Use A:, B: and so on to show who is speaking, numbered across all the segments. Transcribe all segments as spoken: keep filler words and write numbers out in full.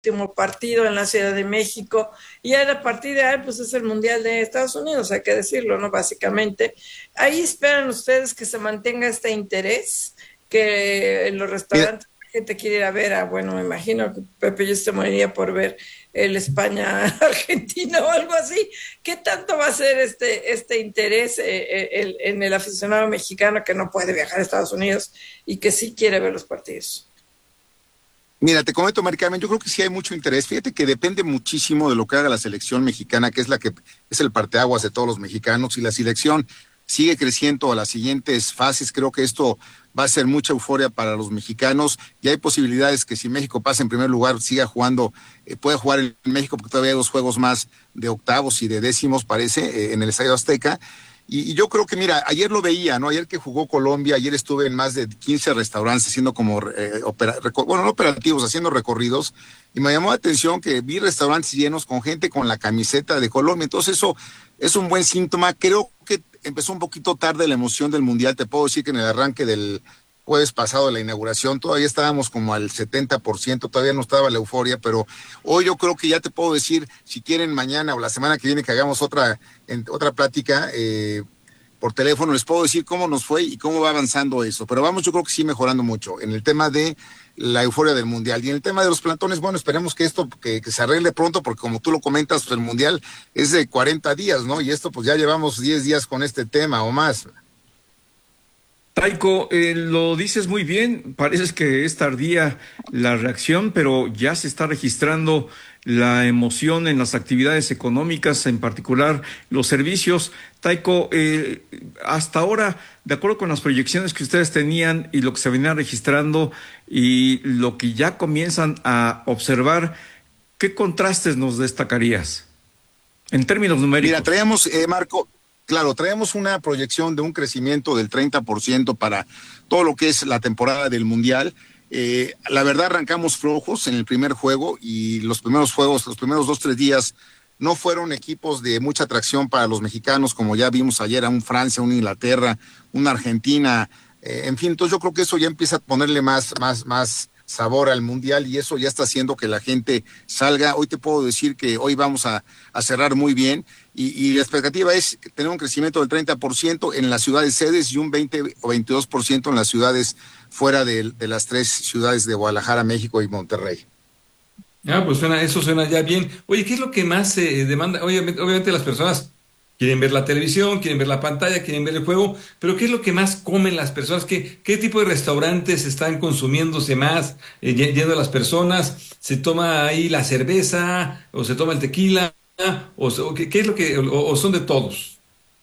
A: último partido en la Ciudad de México, y a partir de ahí pues es el Mundial de Estados Unidos, hay que decirlo, ¿no? Básicamente, ahí esperan ustedes que se mantenga este interés, que en los
B: Mira,
A: restaurantes la gente quiere ir a ver a, bueno, me imagino que Pepe yo se moriría por ver el España-Argentina o algo así. ¿Qué tanto va a ser este, este interés eh, eh, el, en el aficionado mexicano que no puede viajar a Estados Unidos y que sí quiere ver los partidos?
B: mira, te comento, Mari Carmen, yo creo que sí hay mucho interés. Fíjate que depende muchísimo de lo que haga la selección mexicana, que es la que es el parteaguas de todos los mexicanos. Si la selección sigue creciendo a las siguientes fases, creo que esto va a ser mucha euforia para los mexicanos y hay posibilidades que si México pasa en primer lugar, siga jugando, eh, puede jugar en México porque todavía hay dos juegos más de octavos y de décimos, parece, eh, en el Estadio Azteca. Y, y yo creo que, mira, ayer lo veía, ¿no? Ayer que jugó Colombia, ayer estuve en más de quince restaurantes haciendo como, eh, opera, reco- bueno, no operativos, haciendo recorridos, y me llamó la atención que vi restaurantes llenos con gente con la camiseta de Colombia, entonces eso es un buen síntoma. Creo que empezó un poquito tarde la emoción del Mundial, te puedo decir que en el arranque del jueves pasado de la inauguración todavía estábamos como al setenta por ciento, todavía no estaba la euforia, pero hoy yo creo que ya te puedo decir, si quieren mañana o la semana que viene que hagamos otra, en, otra plática eh, por teléfono, les puedo decir cómo nos fue y cómo va avanzando eso. Pero vamos, yo creo que sí mejorando mucho en el tema de la euforia del Mundial. Y en el tema de los plantones, bueno, esperemos que esto que, que se arregle pronto, porque como tú lo comentas, pues el Mundial es de cuarenta días, ¿no? Y esto pues ya llevamos diez días con este tema o más.
C: Taiko, eh, lo dices muy bien, parece que es tardía la reacción, pero ya se está registrando la emoción en las actividades económicas, en particular los servicios. Taiko, eh, hasta ahora, de acuerdo con las proyecciones que ustedes tenían y lo que se venía registrando y lo que ya comienzan a observar, ¿qué contrastes nos destacarías en términos
B: Mira,
C: numéricos?
B: traíamos, eh, Marco, claro, traíamos una proyección de un crecimiento del treinta por ciento para todo lo que es la temporada del Mundial. Eh, la verdad, arrancamos flojos en el primer juego y los primeros juegos, los primeros dos, tres días, no fueron equipos de mucha atracción para los mexicanos, como ya vimos ayer, a un Francia, un Inglaterra, una Argentina, eh, en fin, entonces yo creo que eso ya empieza a ponerle más, más, más sabor al mundial y eso ya está haciendo que la gente salga. Hoy te puedo decir que hoy vamos a, a cerrar muy bien y, y la expectativa es tener un crecimiento del treinta por ciento en las ciudades sedes y un veinte o veintidós por ciento en las ciudades fuera de, de las tres ciudades de Guadalajara, México y Monterrey.
D: Ah, pues suena, eso suena ya bien. Oye, ¿qué es lo que más se demanda? Obviamente, obviamente las personas quieren ver la televisión, quieren ver la pantalla, quieren ver el juego, pero ¿qué es lo que más comen las personas? ¿Qué, qué tipo de restaurantes están consumiéndose más, eh, ye- yendo a las personas? ¿Se toma ahí la cerveza o se toma el tequila? ¿O, se- o qué, qué es lo que, o, o son de todos?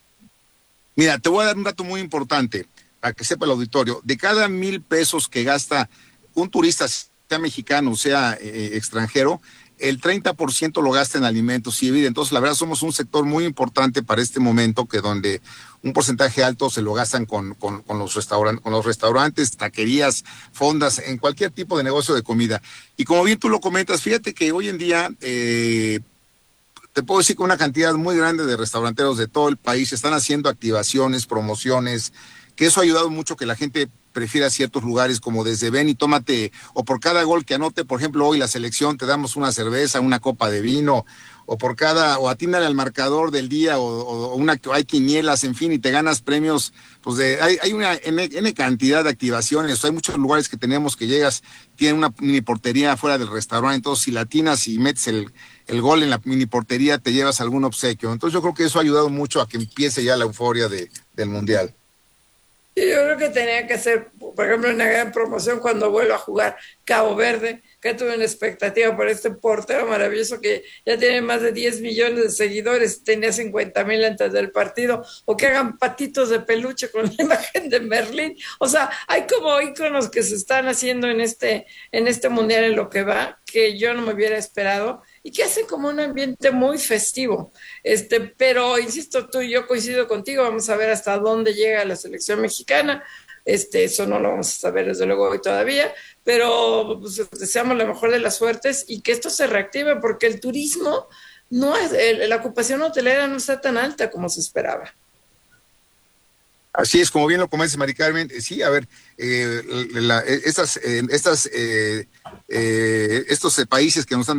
B: Mira, te voy a dar un dato muy importante para que sepa el auditorio. De cada mil pesos que gasta un turista, sea mexicano, sea eh, extranjero, el treinta por ciento lo gasta en alimentos y bebida. Entonces, la verdad, somos un sector muy importante para este momento, que donde un porcentaje alto se lo gastan con, con, con los restaurantes, con los restaurantes, taquerías, fondas, en cualquier tipo de negocio de comida. Y como bien tú lo comentas, fíjate que hoy en día eh, te puedo decir que una cantidad muy grande de restauranteros de todo el país están haciendo activaciones, promociones, que eso ha ayudado mucho que la gente prefiera ciertos lugares como desde ven y tómate, o por cada gol que anote, por ejemplo, hoy la selección te damos una cerveza, una copa de vino, o por cada, o atínale al marcador del día, o, o una, hay quinielas, en fin, y te ganas premios, pues de, hay, hay una N, N cantidad de activaciones, hay muchos lugares que tenemos que llegas, tienen una mini portería afuera del restaurante, entonces si latinas y metes el, el gol en la mini portería, te llevas algún obsequio, entonces yo creo que eso ha ayudado mucho a que empiece ya la euforia de, del Mundial.
A: Yo creo que tenía que ser, por ejemplo, una gran promoción cuando vuelva a jugar Cabo Verde, que tuve una expectativa por este portero maravilloso que ya tiene más de diez millones de seguidores, tenía cincuenta mil antes del partido, o que hagan patitos de peluche con la imagen de Merlín. O sea, hay como íconos que se están haciendo en este, en este mundial en lo que va, que yo no me hubiera esperado y que hacen como un ambiente muy festivo. Este, pero insisto, tú y yo coincido contigo, vamos a ver hasta dónde llega la selección mexicana. Este, eso no lo vamos a saber desde luego hoy todavía, pero pues, deseamos la mejor de las suertes y que esto se reactive porque el turismo no es, el, la ocupación hotelera no está tan alta como se esperaba.
B: Así es, como bien lo comentas, Mari Carmen, eh, sí, a ver, eh, la, estas, eh, estas, eh, eh, estos eh, países que nos han